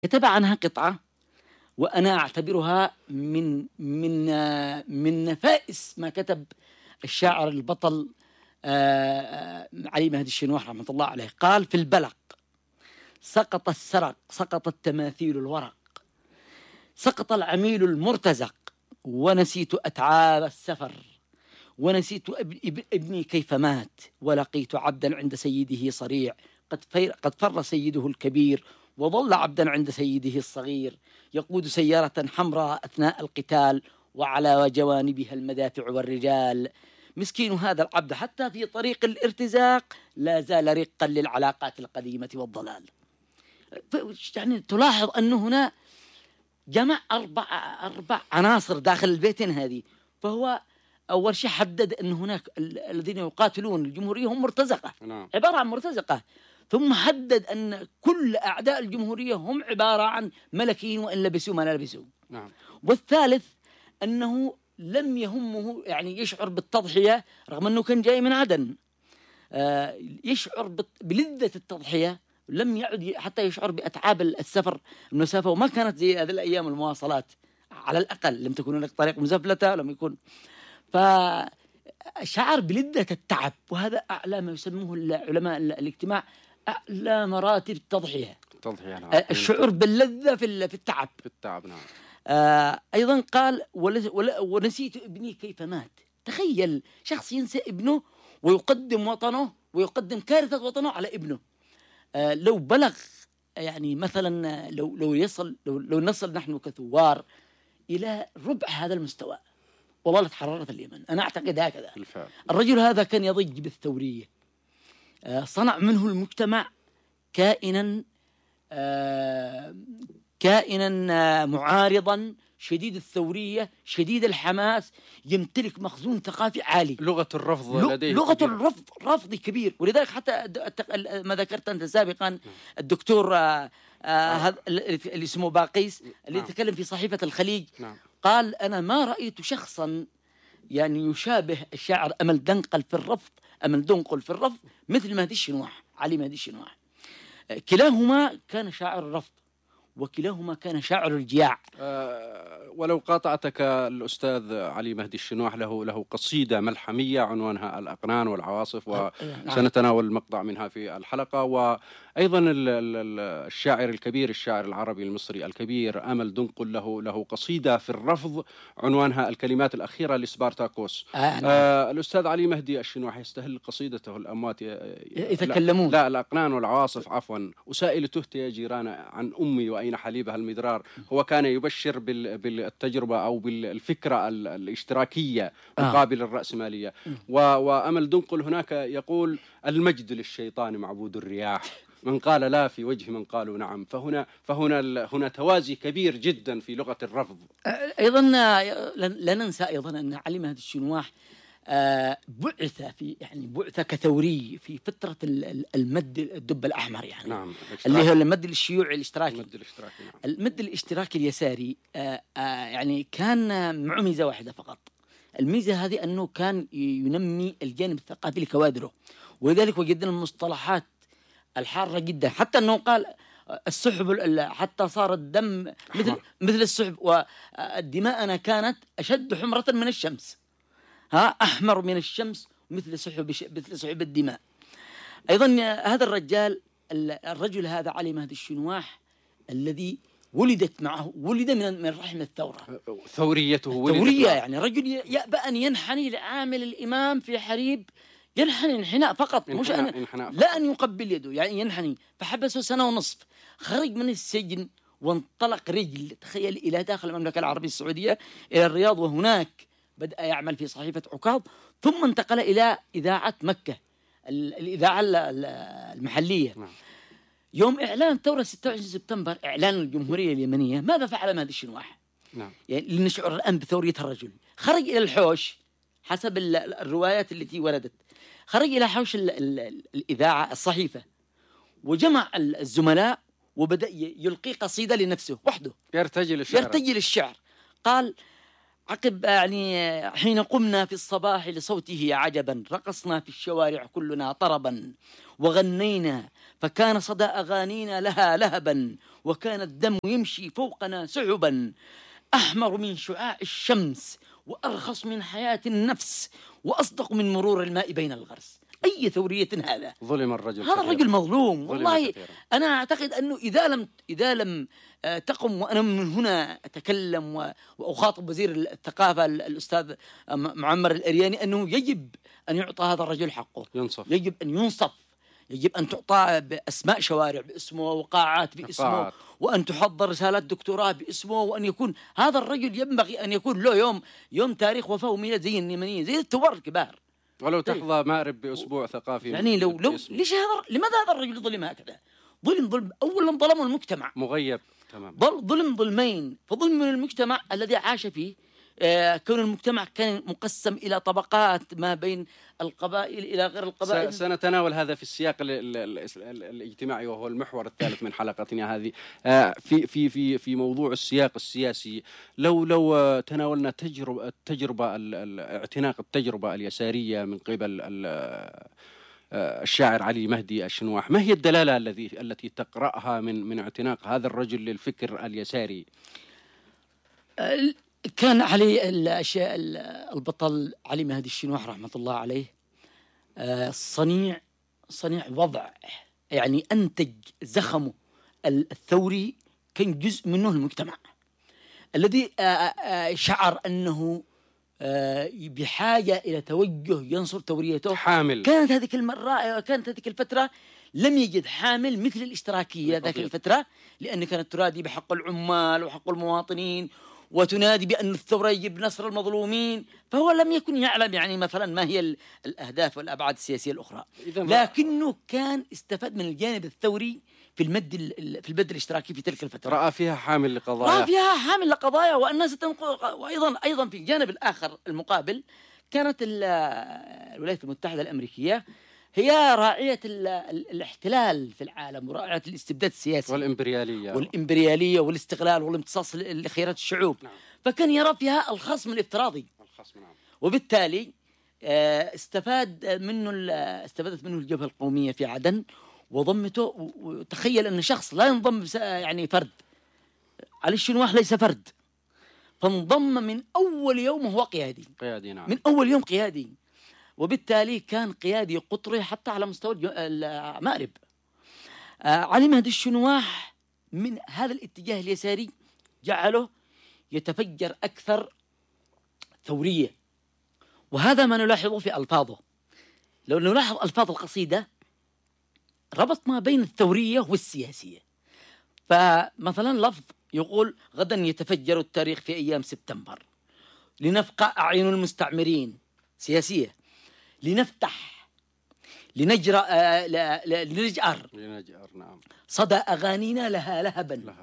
كتب عنها قطعة، وأنا أعتبرها من نفائس ما كتب الشاعر البطل علي مهدي الشنواح رحمة الله عليه. قال في البلق: سقط السرق، سقط التماثيل الورق، سقط العميل المرتزق، ونسيت أتعاب السفر، ونسيت ابني كيف مات، ولقيت عبدا عند سيده صريع، قد فر سيده الكبير، وظل عبدا عند سيده الصغير، يقود سيارة حمراء أثناء القتال، وعلى جوانبها المدافع والرجال. مسكين هذا العبد حتى في طريق الارتزاق لا زال رقا للعلاقات القديمة والضلال. يعني تلاحظ أنه هنا جمع أربع عناصر داخل البيتين هذه. فهو أول شيء حدد أن هناك الذين يقاتلون الجمهورية هم مرتزقة، عبارة عن مرتزقة. ثم حدد أن كل أعداء الجمهورية هم عبارة عن ملكيين وإن لبسوا ما لبسوا. والثالث أنه لم يهمه يعني يشعر بالتضحية رغم أنه كان جاي من عدن، يشعر بلذة التضحية، لم يعد حتى يشعر بأتعاب السفر المسافة، وما كانت زي هذه الأيام المواصلات، على الأقل لم تكن هناك طريق مزفلتة، لم يكن. فشعر بلذة التعب، وهذا أعلى ما يسموه علماء الاجتماع أعلى مراتب التضحية. الشعور باللذة في التعب. نعم. أيضا قال: ونسيت ابني كيف مات. تخيل شخص ينسى ابنه ويقدم وطنه ويقدم كارثة وطنه على ابنه. لو بلغ يعني مثلا لو نصل نحن كثوار إلى ربع هذا المستوى والله لتحررت اليمن. أنا أعتقد هكذا. الرجل هذا كان يضج بالثورية، صنع منه المجتمع كائنا معارضا، شديد الثورية، شديد الحماس، يمتلك مخزون ثقافي عالي. لغة الرفض لديه لغة الرفض كبير. ولذلك حتى ما ذكرت أنت سابقا الدكتور هذا اللي اسمه باقيس اللي يتكلم في صحيفة الخليج، قال: أنا ما رأيت شخصا يعني يشابه الشاعر أمل دنقل في الرفض مثل مهدي الشنواح، علي مهدي الشنواح. كلاهما كان شاعر الرفض وكلاهما كان شاعر الجياع. ولو قاطعتك، الأستاذ علي مهدي الشنواح له قصيدة ملحمية عنوانها الأقنان والعواصف، وسنتناول مقطع منها في الحلقة. وأيضا الشاعر الكبير، الشاعر العربي المصري الكبير أمل دنقل له قصيدة في الرفض عنوانها الكلمات الأخيرة لسبارتاكوس. الأستاذ علي مهدي الشنواح يستهل قصيدته الأموات يتكلمون، لا الأقنان والعواصف عفوا: أسائل تهت يا جيران عن أمي وأين حليبها المدرار. هو كان يبشر بالتجربة أو بالفكرة الاشتراكية مقابل الرأسمالية. وأمل دنقل هناك يقول: المجد للشيطان معبود الرياح، من قال لا في وجه من قالوا نعم. فهنا توازي كبير جدا في لغة الرفض. أيضا لا ننسى أيضا أن علي مهدي الشنواح بعث كثوري في فترة المد الدب الأحمر، يعني نعم، اللي هو المد الشيوعي الاشتراكي. نعم. المد الاشتراكي اليساري يعني كان معه ميزة واحدة فقط. الميزة هذه أنه كان ينمي الجانب الثقافي لكوادره، ولذلك وجدنا المصطلحات الحارة جدا، حتى أنه قال السحب، حتى صار الدم مثل السحب، ودماءنا كانت أشد حمرة من الشمس، أحمر من الشمس، مثل سحب الدماء. أيضا هذا الرجل هذا علي مهدي الشنواح الذي ولد من رحم الثورة، ثوريته ثورية، يعني رجل يأبى أن ينحني لعامل الإمام في حريب، ينحني انحناء فقط، مش لا أن يقبل يده، يعني ينحني. فحبسه 1.5 سنة، خرج من السجن وانطلق رجل، تخيل، إلى داخل المملكة العربية السعودية إلى الرياض، وهناك بدأ يعمل في صحيفة عكاظ، ثم انتقل إلى إذاعة مكة، الإذاعة المحلية. يوم إعلان ثورة 26 سبتمبر، إعلان الجمهورية اليمنية، ماذا فعل مهدي الشنواح؟ يعني لنشعر الآن بثورية الرجل. خرج إلى الحوش حسب الروايات التي وردت، خرج إلى حوش الإذاعة الصحيفة، وجمع الزملاء وبدأ يلقي قصيدة لنفسه وحده، يرتجل الشعر. قال: عقب يعني حين قمنا في الصباح لصوته عجبا، رقصنا في الشوارع كلنا طربا، وغنينا فكان صدى أغانينا لها لهبا، وكان الدم يمشي فوقنا سحبا، أحمر من شعاع الشمس، وأرخص من حياة النفس، وأصدق من مرور الماء بين الغرس. أي ثورية هذا؟ ظلم الرجل، هذا الرجل مظلوم والله كثيرا. أنا أعتقد أنه إذا لم تقم، وأنا من هنا أتكلم وأخاطب وزير الثقافة الأستاذ معمر الأرياني، أنه يجب أن يعطى هذا الرجل حقه، يجب أن ينصف، يجب أن تعطى بأسماء شوارع باسمه، وقاعات باسمه، وأن تحضر رسالات دكتوراه باسمه، وأن يكون هذا الرجل ينبغي أن يكون له يوم تاريخ وفاة ميلاد زي اليمنيين، زي الثوار الكبار. ولو تحظى مأرب بأسبوع ثقافي يعني لو ليش لماذا هذا الرجل ظلم هكذا؟ ظلم أولا ظلم المجتمع مغيب تمام، ظلم ظلمين. فظلم من المجتمع الذي عاش فيه، كون المجتمع كان مقسم إلى طبقات ما بين القبائل إلى غير القبائل. سنتناول هذا في السياق الاجتماعي، وهو المحور الثالث من حلقتنا هذه. في موضوع السياق السياسي، لو تناولنا التجربة اعتناق التجربة اليسارية من قبل الشاعر علي مهدي الشنواح، ما هي الدلالة التي تقرأها من اعتناق هذا الرجل للفكر اليساري؟ كان علي البطل علي مهدي الشنواح رحمة الله عليه صنيع وضع، يعني أنتج زخمه الثوري، كان جزء منه المجتمع الذي شعر أنه بحاجة إلى توجه ينصر ثوريته حامل. كانت هذيك الفترة لم يجد حامل مثل الاشتراكية ذاك الفترة، لأن كانت تنادي بحق العمال وحق المواطنين، وتنادي بأن الثورة يجب نصر المظلومين. فهو لم يكن يعلم يعني مثلا ما هي الأهداف والأبعاد السياسية الأخرى، لكنه كان استفاد من الجانب الثوري في البدء الاشتراكي في تلك الفترة، رأى فيها حامل لقضايا، والناس وأيضا في الجانب الآخر المقابل كانت الولايات المتحدة الأمريكية هي راعية الاحتلال في العالم، وراعية الاستبداد السياسي والإمبريالية والاستغلال والامتصاص لخيرات الشعوب. نعم. فكان يرى فيها الخصم الافتراضي، نعم. وبالتالي استفادت منه الجبهة القومية في عدن وضمته. وتخيل أن شخص لا ينضم يعني فرد، علي الشنواح ليس فرد، فانضم من أول يوم وهو قيادي. نعم. من أول يوم قيادي، وبالتالي كان قيادي قطري حتى على مستوى مأرب. علي مهدي الشنواح من هذا الاتجاه اليساري جعله يتفجر أكثر ثورية، وهذا ما نلاحظه في ألفاظه. لو نلاحظ ألفاظ القصيدة ربط ما بين الثورية والسياسية. فمثلا لفظ يقول: غدا يتفجر التاريخ في أيام سبتمبر، لنفقع أعين المستعمرين، سياسية. لنفتح، لنجرأ، لنجأر، نعم. صدى أغانينا لها لهبا.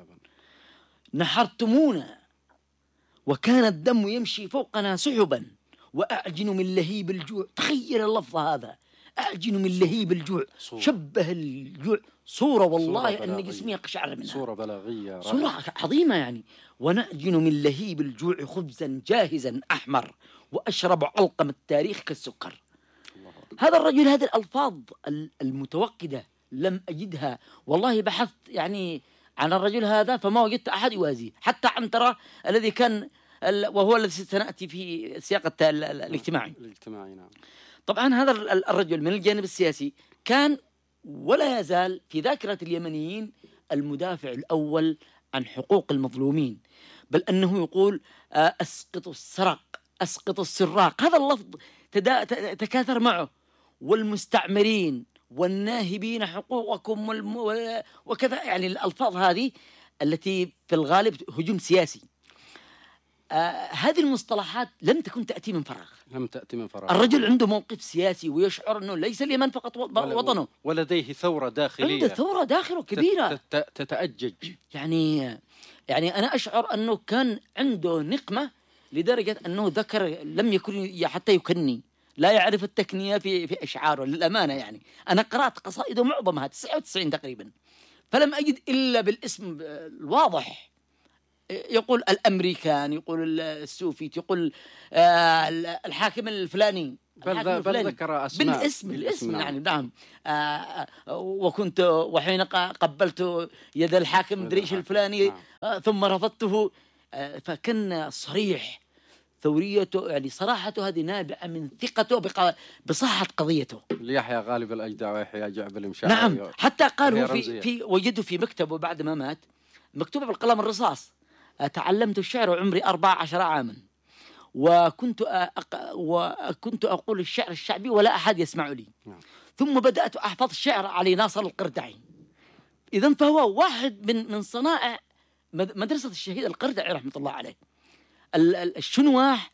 نحرتمونا، وكان الدم يمشي فوقنا سحبا، وأعجن من لهيب الجوع. تخيل اللفظ هذا، أعجن من لهيب الجوع، شبه الجوع صورة والله أن جسمي يقشعر منها، صورة بلاغية، صورة عظيمة يعني. ونعجن من لهيب الجوع خبزا جاهزا أحمر، وأشرب علقم التاريخ كالسكر. هذا الرجل، هذه الألفاظ المتوقدة لم أجدها والله. بحثت يعني عن الرجل هذا فما وجدت أحد يوازيه، حتى عنترة الذي كان وهو الذي سنأتي في سياق الاجتماعي. نعم. طبعا هذا الرجل من الجانب السياسي كان ولا يزال في ذاكرة اليمنيين المدافع الأول عن حقوق المظلومين، بل أنه يقول: أسقط السرق، أسقط السراق. هذا اللفظ تكاثر معه، والمستعمرين والناهبين حقوقكم وكذا، يعني الألفاظ هذه التي في الغالب هجوم سياسي. هذه المصطلحات لم تكن تأتي من فراغ. الرجل عنده موقف سياسي، ويشعر أنه ليس اليمن فقط وطنه، ولديه ثورة داخلية، عنده ثورة داخله كبيرة تتأجج. يعني أنا أشعر أنه كان عنده نقمة لدرجة أنه ذكر لم يكن حتى يكني، لا يعرف التكنية في أشعاره للأمانة. يعني أنا قرأت قصائده معظمها 99 تقريبا، فلم أجد إلا بالاسم الواضح. يقول الأمريكان، يقول السوفيت، يقول الحاكم الفلاني، بل ذكر أسماء بالاسم يعني نعم. وكنت وحين قبلت يد الحاكم مدريش الفلاني ثم رفضته. فكان صريح، ثوريته يعني صراحته هذه نابعة من ثقته بصحة قضيته. ليحيى غالب الأجدع ويحيى جعبل مشاعر. نعم، حتى قالوا في وجدوا في مكتبه بعد ما مات مكتوبة بالقلم الرصاص: تعلمت الشعر وعمري 14 عاما، وكنت أقول الشعر الشعبي ولا أحد يسمع لي. ثم بدأت أحفظ شعر علي ناصر القردعي. إذن فهو واحد من صنائع مدرسة الشهيد القردعي رحمة الله عليه. الشنواح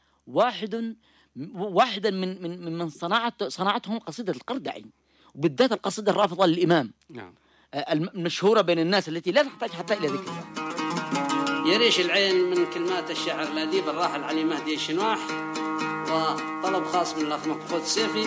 واحدا من صناعتهم قصيدة القردعي، وبالذات القصيدة الرافضة للإمام المشهورة بين الناس التي لا تحتاج حتى إلى ذكرها. يريش العين من كلمات الشاعر الأديب الراحل علي مهدي الشنواح، وطلب خاص من الأخ مقفوط السيفي